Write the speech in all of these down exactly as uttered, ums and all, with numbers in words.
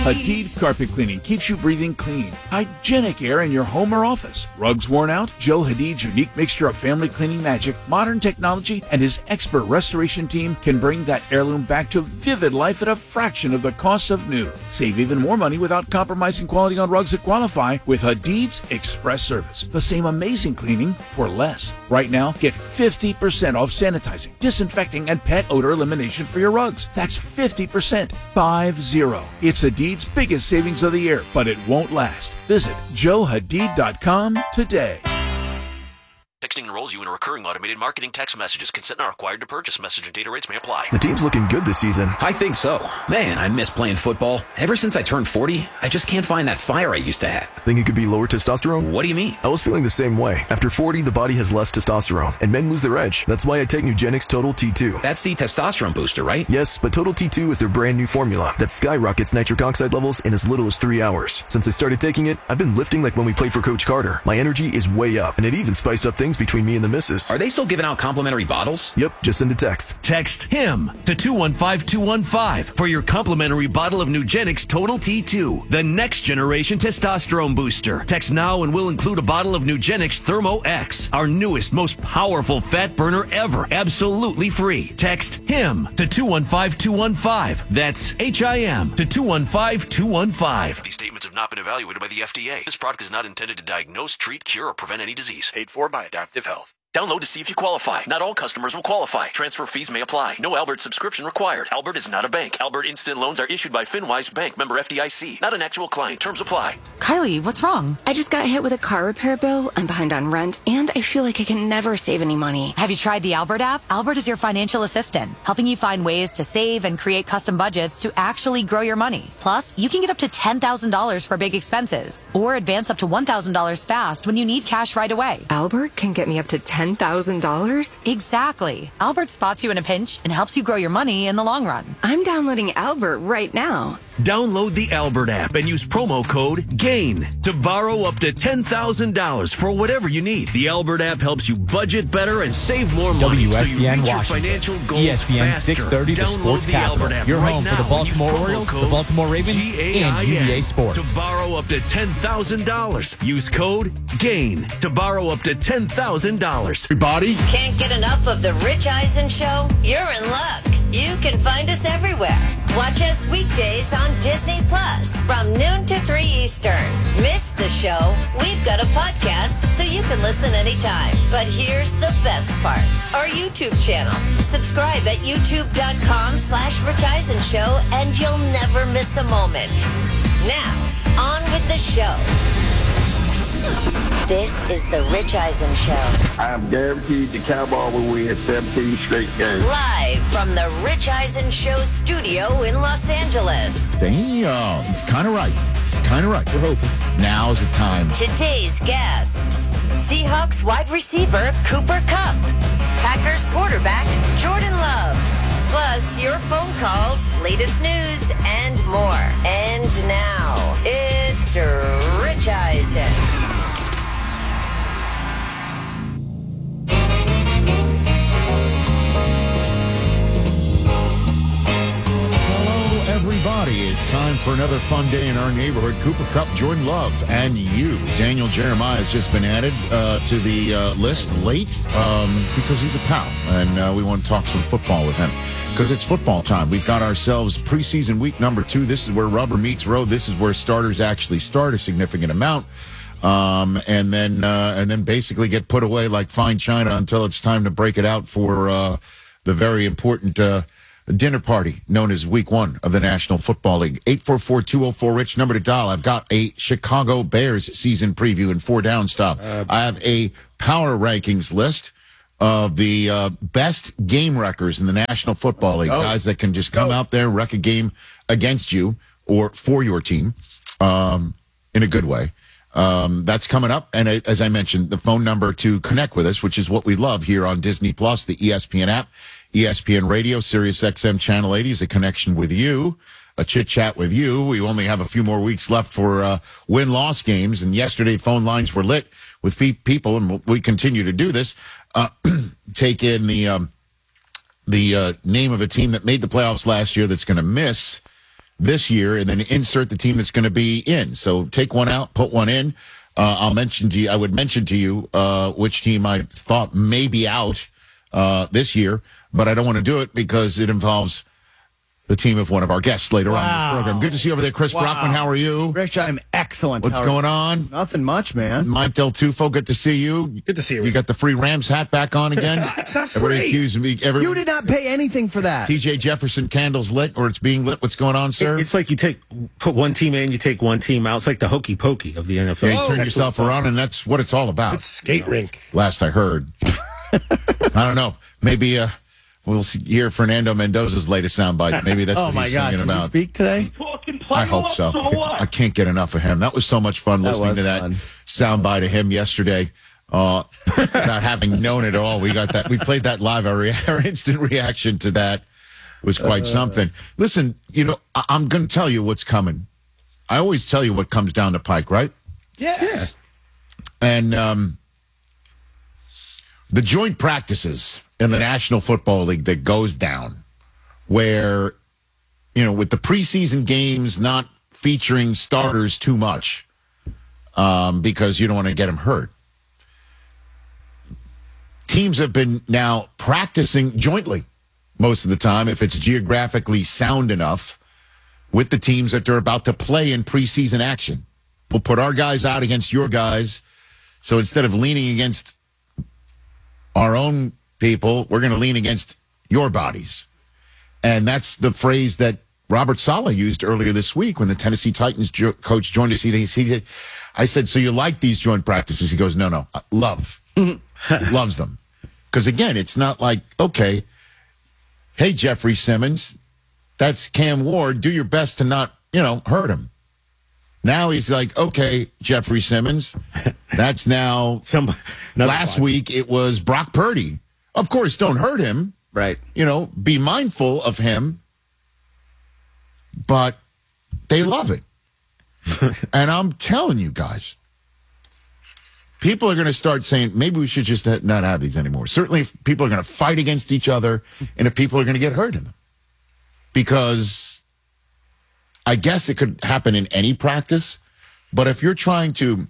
Hadid Carpet Cleaning keeps you breathing clean, hygienic air in your home or office. Rugs worn out? Joe Hadid's unique mixture of family cleaning magic, modern technology, and his expert restoration team can bring that heirloom back to vivid life at a fraction of the cost of new. Save even more money without compromising quality on rugs that qualify with Hadid's Express Service. The same amazing cleaning for less. Right now, get fifty percent off sanitizing, disinfecting, and pet odor elimination for your rugs. That's fifty percent. Five zero. It's Hadid's biggest savings of the year, but it won't last. Visit joe hadid dot com today. Texting enrolls you in a recurring automated marketing text messages. Consent not required to purchase. Message and data rates may apply. The team's looking good this season. I think so. Man, I miss playing football. Ever since I turned forty, I just can't find that fire I used to have. Think it could be lower testosterone? What do you mean? I was feeling the same way. After forty, the body has less testosterone, and men lose their edge. That's why I take Nugenix Total T two. That's the testosterone booster, right? Yes, but Total T two is their brand new formula that skyrockets nitric oxide levels in as little as three hours. Since I started taking it, I've been lifting like when we played for Coach Carter. My energy is way up, and it even spiced up things between me and the missus. Are they still giving out complimentary bottles? Yep, just send a text. Text HIM to two one five two one five for your complimentary bottle of Nugenix Total T two, the next generation testosterone booster. Text now and we'll include a bottle of Nugenix Thermo X, our newest, most powerful fat burner ever, absolutely free. Text HIM to two one five two one five. That's H I M to two one five two one five. These statements have not been evaluated by the F D A. This product is not intended to diagnose, treat, cure, or prevent any disease. Paid for by Adaptive Health. Download to see if you qualify. Not all customers will qualify. Transfer fees may apply. No Albert subscription required. Albert is not a bank. Albert Instant Loans are issued by FinWise Bank, member F D I C. Not an actual client. Terms apply. Kylie, what's wrong? I just got hit with a car repair bill. I'm behind on rent, and I feel like I can never save any money. Have you tried the Albert app? Albert is your financial assistant, helping you find ways to save and create custom budgets to actually grow your money. Plus, you can get up to ten thousand dollars for big expenses, or advance up to one thousand dollars fast when you need cash right away. Albert can get me up to ten thousand dollars? Exactly. Albert spots you in a pinch and helps you grow your money in the long run. I'm downloading Albert right now. Download the Albert app and use promo code GAIN to borrow up to ten thousand dollars for whatever you need. The Albert app helps you budget better and save more money W S so B N you reach your Washington. financial goals E S P N faster. six thirty, the Download Sports the Capital. Albert app Your right home now for the Baltimore and use Orioles, promo the code Baltimore Ravens, and U V A Sports. to borrow up to ten thousand dollars. Use code GAIN to borrow up to ten thousand dollars. Everybody, can't get enough of the Rich Eisen Show? You're in luck. You can find us everywhere. Watch us weekdays on Disney Plus from noon to three Eastern. Miss the show? We've got a podcast so you can listen anytime. But here's the best part. Our YouTube channel. Subscribe at youtube.com slash Rich Eisen Show and you'll never miss a moment. Now, on with the show. This is the Rich Eisen Show. I am guaranteed the Cowboys will win seventeen straight games. Live from the Rich Eisen Show studio in Los Angeles. Damn, he's kind of right. He's kind of right. We're hoping. Now's the time. Today's guests. Seahawks wide receiver Cooper Kupp. Packers quarterback Jordan Love. Plus your phone calls, latest news, and more. And now, it's Rich Eisen. Everybody, it's time for another fun day in our neighborhood. Cooper Kupp, Jordan Love, and you. Daniel Jeremiah has just been added uh, to the uh, list late um, because he's a pal, and uh, we want to talk some football with him because it's football time. We've got ourselves preseason week number two. This is where rubber meets road. This is where starters actually start a significant amount, um, and then uh, and then basically get put away like fine china until it's time to break it out for uh, the very important Uh, dinner party known as week one of the National Football League. eight four four, two oh four, RICH, number to dial. I've got a Chicago Bears season preview in four down stop. Uh, I have a power rankings list of the uh, best game wreckers in the National Football League. Oh. Guys that can just come oh. out there, wreck a game against you or for your team um, in a good way. Um, that's coming up. And as I mentioned, the phone number to connect with us, which is what we love here on Disney Plus, the E S P N app, E S P N Radio, Sirius X M Channel eighty is a connection with you, a chit-chat with you. We only have a few more weeks left for uh, win-loss games, and yesterday phone lines were lit with people, and we continue to do this. Uh, take in the um, the uh, name of a team that made the playoffs last year that's going to miss this year and then insert the team that's going to be in. So take one out, put one in. Uh, I'll mention to you, I would mention to you uh, which team I thought may be out uh, this year, but I don't want to do it because it involves the team of one of our guests later wow. on in this program. Good to see you over there, Chris wow. Brockman. How are you? Rich, I'm excellent. What's How going on? Nothing much, man. Mike Del Tufo, good to see you. Good to see you. You got the free Rams hat back on again? It's not Everybody free. accused me. Every, you did not pay anything for that. T J Jefferson candles lit, or it's being lit. What's going on, sir? It's like you take put one team in, you take one team out. It's like the hokey pokey of the N F L. Yeah, you turn oh, yourself around, and that's what it's all about. It's skate rink. Last I heard. I don't know. Maybe uh, we'll see, hear Fernando Mendoza's latest soundbite. Maybe that's oh what my he's gosh, singing did about. you speak today? I hope so. I can't get enough of him. That was so much fun That listening was to that fun. soundbite of him yesterday. Uh, not having known it at all, we got that. We played that live. Our, rea- our instant reaction to that was quite uh, something. Listen, you know, I- I'm going to tell you what's coming. I always tell you what comes down the pike, right? Yeah. yeah. And um, the joint practices in the National Football League that goes down, where, you know, with the preseason games not featuring starters too much um, because you don't want to get them hurt. Teams have been now practicing jointly most of the time, if it's geographically sound enough, with the teams that they're about to play in preseason action. We'll put our guys out against your guys. So instead of leaning against our own people, we're going to lean against your bodies. And that's the phrase that Robert Saleh used earlier this week when the Tennessee Titans jo- coach joined us. He, he, I said, so you like these joint practices? He goes, no, no, love. Loves them. Because, again, it's not like, okay, hey, Jeffrey Simmons, that's Cam Ward. Do your best to not, you know, hurt him. Now he's like, okay, Jeffrey Simmons, that's now Some, last part. week it was Brock Purdy. Of course, don't hurt him. Right. You know, be mindful of him. But they love it. And I'm telling you guys, people are going to start saying, maybe we should just not have these anymore. Certainly if people are going to fight against each other and if people are going to get hurt in them. Because I guess it could happen in any practice. But if you're trying to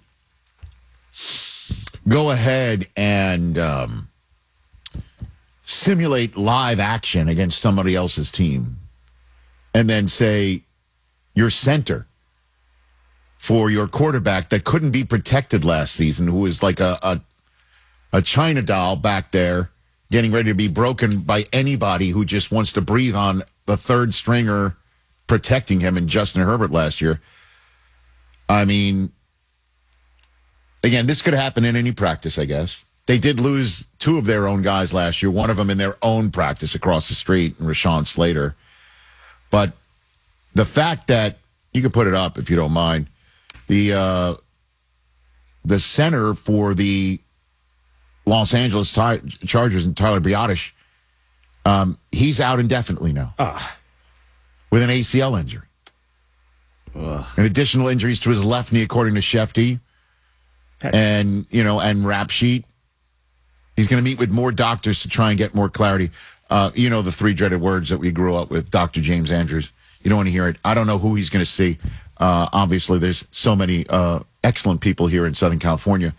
go ahead and um, simulate live action against somebody else's team and then say your center for your quarterback that couldn't be protected last season, who was like a, a, a China doll back there getting ready to be broken by anybody who just wants to breathe on the third stringer protecting him in Justin Herbert last year. I mean, again, this could happen in any practice, I guess. They did lose two of their own guys last year, one of them in their own practice across the street, Rashawn Slater. But the fact that, you can put it up if you don't mind, the uh, the center for the Los Angeles Ty- Chargers and Tyler Biadasz, um, he's out indefinitely now uh. with an A C L injury. Ugh. And additional injuries to his left knee, according to Shefty, and you know, and Rap Sheet. He's going to meet with more doctors to try and get more clarity. Uh, you know, the three dreaded words that we grew up with, Doctor James Andrews. You don't want to hear it. I don't know who he's going to see. Uh, obviously, there's so many uh, excellent people here in Southern California.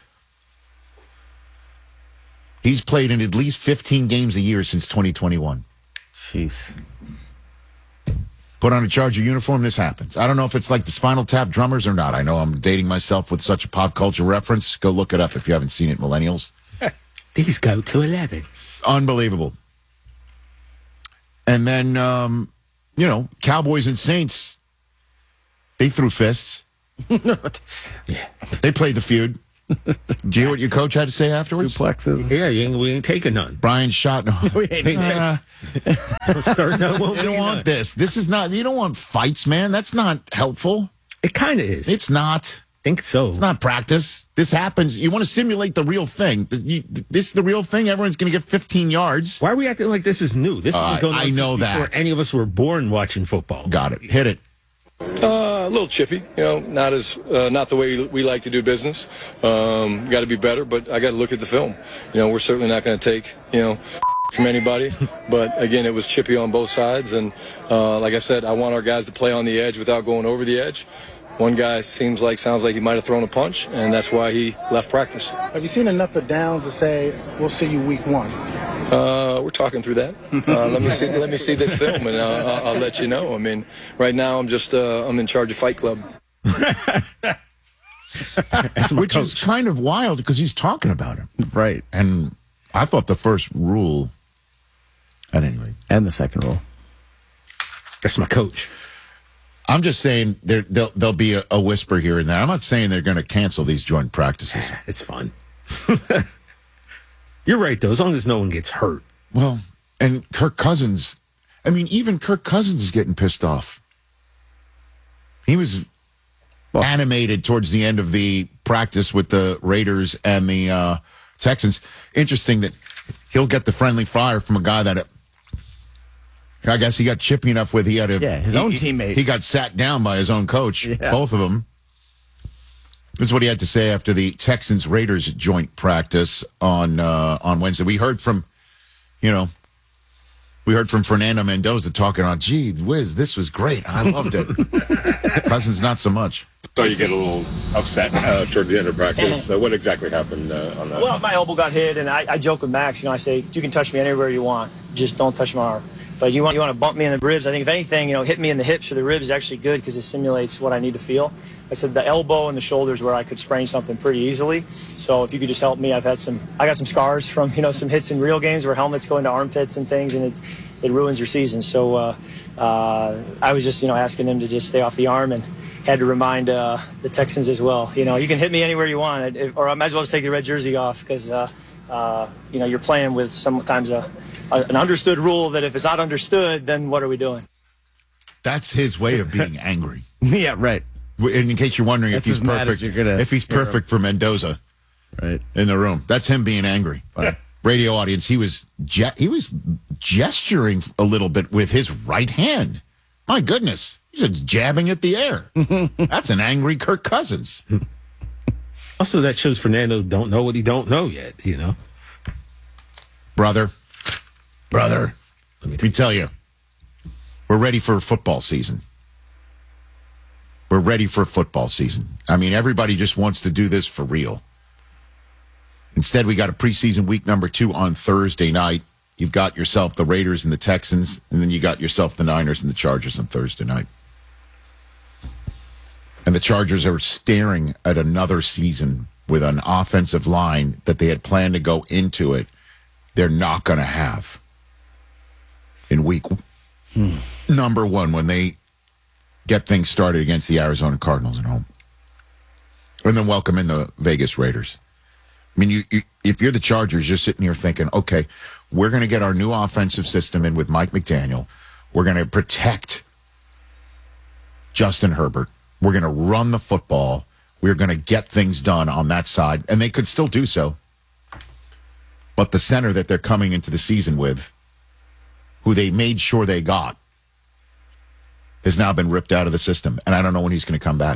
He's played in at least fifteen games a year since twenty twenty-one. Jeez. Put on a Charger uniform, this happens. I don't know if it's like the Spinal Tap drummers or not. I know I'm dating myself with such a pop culture reference. Go look it up if you haven't seen it, millennials. These go to eleven. Unbelievable. And then, um, you know, Cowboys and Saints, they threw fists. Yeah. They played the feud. Do you hear what your coach had to say afterwards? Suplexes. Yeah, you ain't, we ain't taking none. Brian shot. No. We ain't taking uh, start, no, won't You don't be want none. this. This is not, you don't want fights, man. That's not helpful. It kind of is. It's not. think so. It's not practice. This happens. You want to simulate the real thing. You, this is the real thing. Everyone's going to get fifteen yards. Why are we acting like this is new? This Uh, is going on I know before that. any of us were born watching football. Got it. Hit it. Uh, a little chippy, you know, not as uh, not the way we like to do business. Um, got to be better, but I got to look at the film. You know, we're certainly not going to take, you know, from anybody. But, again, it was chippy on both sides. And, uh, like I said, I want our guys to play on the edge without going over the edge. One guy seems like, sounds like he might have thrown a punch, and that's why he left practice. Have you seen enough of Downs to say, we'll see you week one? Uh, we're talking through that. Uh, let me see. Let me see this film, and uh, I'll, I'll let you know. I mean, right now I'm just uh, I'm in charge of Fight Club, which is kind of wild because he's talking about him, right? And I thought the first rule, at any rate, and the second rule. That's my coach. I'm just saying there there'll, there'll be a, a whisper here and there. I'm not saying they're going to cancel these joint practices. It's fun. You're right, though, as long as no one gets hurt. Well, and Kirk Cousins, I mean, even Kirk Cousins is getting pissed off. He was well, animated towards the end of the practice with the Raiders and the uh, Texans. Interesting that he'll get the friendly fire from a guy that, I guess he got chippy enough with. He had a, yeah, his he, own he, teammate. He got sat down by his own coach, yeah. both of them. This is what he had to say after the Texans-Raiders joint practice on uh, on Wednesday. We heard from, you know, we heard from Fernando Mendoza talking about, gee whiz, this was great. I loved it. Cousins, not so much. So you get a little upset uh, toward the end of practice. So what exactly happened uh, on that? Well, my elbow got hit, and I, I joke with Max. You know, I say, you can touch me anywhere you want. Just don't touch my arm. But you want you want to bump me in the ribs. I think if anything, you know, hit me in the hips or the ribs is actually good because it simulates what I need to feel. I said the elbow and the shoulders where I could sprain something pretty easily. So if you could just help me, I've had some, I got some scars from, you know, some hits in real games where helmets go into armpits and things, and it it ruins your season. So uh, uh, I was just, you know, asking him to just stay off the arm, and had to remind uh, the Texans as well. You know, you can hit me anywhere you want, or I might as well just take the red jersey off because, uh, uh, you know, you're playing with sometimes a, a, an understood rule that if it's not understood, then what are we doing? That's his way of being angry. Yeah, right. And in case you're wondering That's if he's perfect, if he's perfect for Mendoza, right in the room, that's him being angry. Right. Radio audience, he was ge- he was gesturing a little bit with his right hand. My goodness, he's just jabbing at the air. That's an angry Kirk Cousins. Also, that shows Fernando don't know what he don't know yet. You know, brother, brother. Let me tell you, we're ready for football season. We're ready for football season. I mean, everybody just wants to do this for real. Instead, we got a preseason week number two on Thursday night. You've got yourself the Raiders and the Texans, and then you got yourself the Niners and the Chargers on Thursday night. And the Chargers are staring at another season with an offensive line that they had planned to go into it. They're not going to have in week hmm. number one when they get things started against the Arizona Cardinals at home. And then welcome in the Vegas Raiders. I mean, you, you, if you're the Chargers, you're sitting here thinking, okay, we're going to get our new offensive system in with Mike McDaniel. We're going to protect Justin Herbert. We're going to run the football. We're going to get things done on that side. And they could still do so. But the center that they're coming into the season with, who they made sure they got, has now been ripped out of the system. And I don't know when he's going to come back.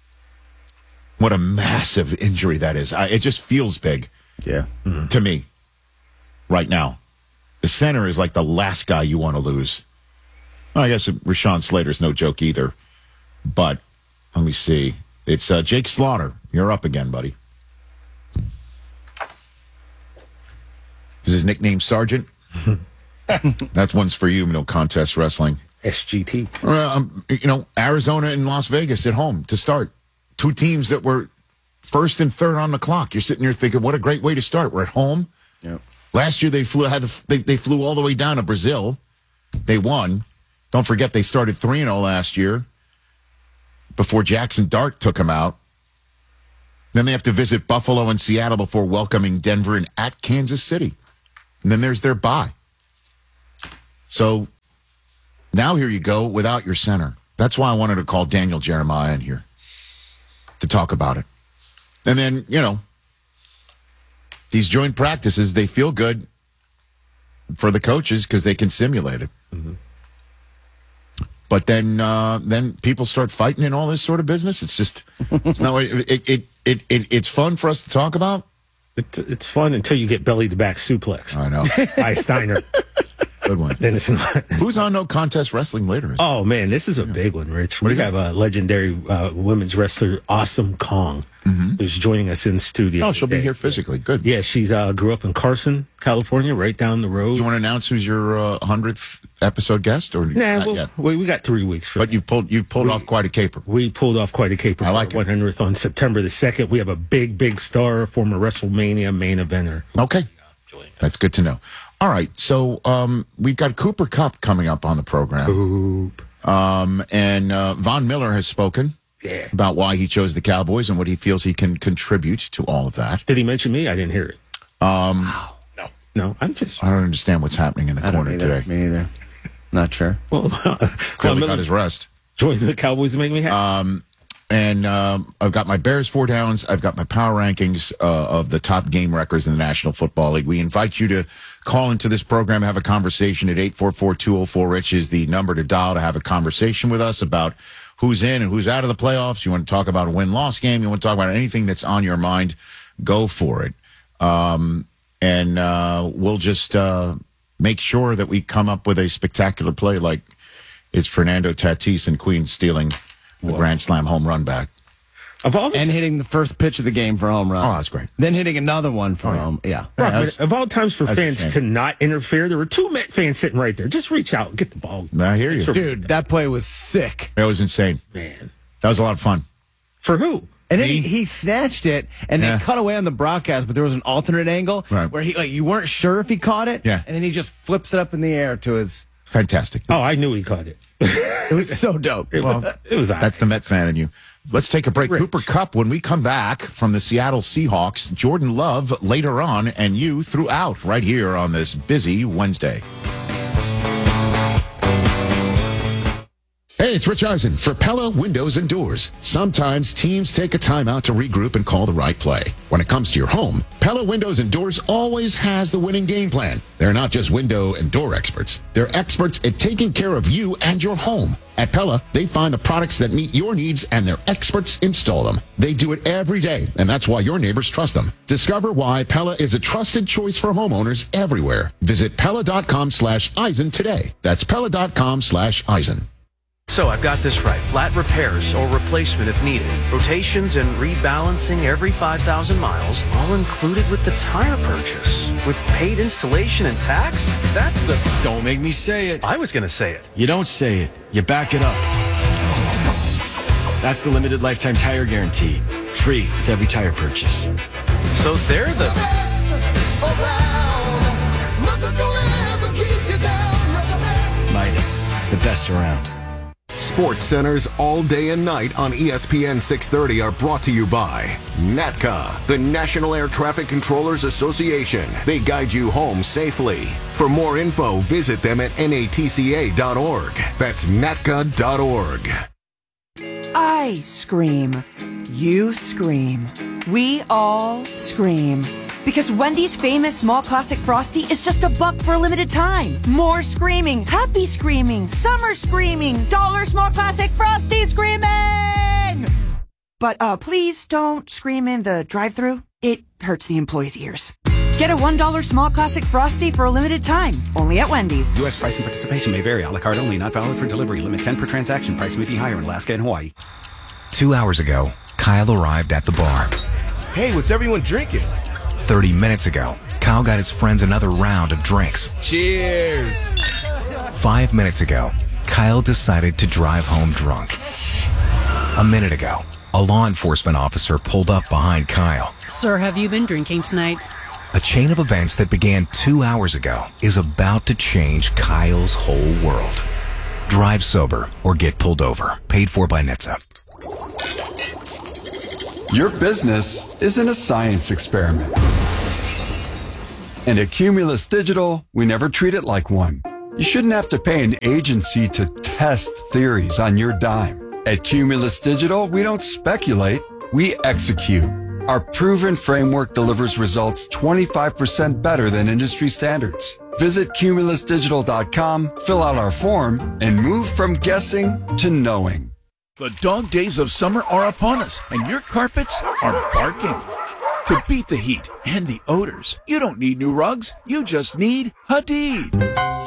What a massive injury that is. I, it just feels big yeah, mm-hmm. to me right now. The center is like the last guy you want to lose. Well, I guess Rashawn Slater's no joke either. But let me see. It's uh, Jake Slaughter. You're up again, buddy. Is his nickname Sergeant? That one's for you, no contest wrestling. S G T. Uh, um, you know, Arizona and Las Vegas at home to start. Two teams that were first and third on the clock. You're sitting here thinking, what a great way to start. We're at home. Yep. Last year they flew had the, they, they flew all the way down to Brazil. They won. Don't forget they started three and oh last year before Jackson Dart took them out. Then they have to visit Buffalo and Seattle before welcoming Denver and at Kansas City. And then there's their bye. So now here you go without your center. That's why I wanted to call Daniel Jeremiah in here to talk about it. And then, you know, these joint practices, they feel good for the coaches because they can simulate it. Mm-hmm. But then uh, then people start fighting and all this sort of business. It's just, it's not, it, it, it, it, it's fun for us to talk about, It, it's fun until you get belly to back suplex. I know. By Steiner. Good one. Then it's not. Who's on No Contest Wrestling later? Oh, man, this is a big one, Rich. We have a legendary uh, women's wrestler, Awesome Kong, mm-hmm. who's joining us in studio. Oh, she'll today. be here physically. Good. Yeah, she's uh, grew up in Carson, California, right down the road. Do you want to announce who's your uh, hundredth episode guest? Or nah, not well, yet? we, we got three weeks for But that. you've pulled, you've pulled we, off quite a caper. We pulled off quite a caper I like for our one hundredth on September the second. We have a big, big star, former WrestleMania main eventer. Okay. That's good to know. All right, so um, we've got Cooper Kupp coming up on the program. Coop. Um, and uh, Von Miller has spoken yeah. about why he chose the Cowboys and what he feels he can contribute to all of that. Did he mention me? I didn't hear it. Um, wow. No. No, I'm just... I don't understand what's happening in the I corner don't either. today. Me either. Not sure. Well, Clearly got his rest. Join the Cowboys to make me happy. Um, and um, I've got my Bears four downs. I've got my power rankings uh, of the top game records in the National Football League. We invite you to call into this program, have a conversation at eight four four, two oh four, RICH is the number to dial to have a conversation with us about who's in and who's out of the playoffs. You want to talk about a win-loss game. You want to talk about anything that's on your mind, go for it. Um, and uh, we'll just uh, make sure that we come up with a spectacular play like it's Fernando Tatis and Queens stealing the Whoa. Grand Slam home run back. Of all and t- hitting the first pitch of the game for a home run. Oh, that's great. Then hitting another one for oh, yeah. home. Yeah. Rock, yeah of all times for fans shame. to not interfere, there were two Met fans sitting right there. Just reach out and get the ball. I hear you. Dude, that play was sick. It was insane. Man. That was a lot of fun. For who? And then he, he snatched it, and yeah. they cut away on the broadcast, but there was an alternate angle right. where he like you weren't sure if he caught it, yeah. and then he just flips it up in the air to his... Fantastic. Oh, I knew he caught it. It was so dope. It, well, it was. That's the Met fan in you. Let's take a break. Rich. Cooper Kupp, when we come back from the Seattle Seahawks, Jordan Love later on, and you throughout right here on this busy Wednesday. Hey, it's Rich Eisen for Pella Windows and Doors. Sometimes teams take a timeout to regroup and call the right play. When it comes to your home, Pella Windows and Doors always has the winning game plan. They're not just window and door experts. They're experts at taking care of you and your home. At Pella, they find the products that meet your needs and their experts install them. They do it every day, and that's why your neighbors trust them. Discover why Pella is a trusted choice for homeowners everywhere. Visit Pella.com slash Eisen today. That's Pella.com slash Eisen. So I've got this right. Flat repairs or replacement if needed. Rotations and rebalancing every five thousand miles, all included with the tire purchase. With paid installation and tax? That's the... Don't make me say it. I was going to say it. You don't say it. You back it up. That's the limited lifetime tire guarantee. Free with every tire purchase. So they're the... Midas, the best around. Sports Centers all day and night on E S P N six thirty are brought to you by NATCA, the National Air Traffic Controllers Association. They guide you home safely. For more info, visit them at N A T C A dot org. That's N A T C A dot org. I scream. You scream. We all scream. Because Wendy's famous small classic Frosty is just a buck for a limited time. More screaming, happy screaming, summer screaming, dollar small classic Frosty screaming! But uh, please don't scream in the drive-thru. It hurts the employees' ears. Get a one dollar small classic Frosty for a limited time. Only at Wendy's. U S price and participation may vary. A la carte only. Not valid for delivery. Limit ten per transaction. Price may be higher in Alaska and Hawaii. Two hours ago, Kyle arrived at the bar. Hey, what's everyone drinking? thirty minutes ago, Kyle got his friends another round of drinks. Cheers! Five minutes ago, Kyle decided to drive home drunk. A minute ago, a law enforcement officer pulled up behind Kyle. Sir, have you been drinking tonight? A chain of events that began two hours ago is about to change Kyle's whole world. Drive sober or get pulled over. Paid for by N H T S A. Your business isn't a science experiment. And at Cumulus Digital, we never treat it like one. You shouldn't have to pay an agency to test theories on your dime. At Cumulus Digital, we don't speculate, we execute. Our proven framework delivers results twenty-five percent better than industry standards. Visit Cumulus Digital dot com, fill out our form, and move from guessing to knowing. The dog days of summer are upon us, and your carpets are barking. To beat the heat and the odors, you don't need new rugs. You just need Hadid.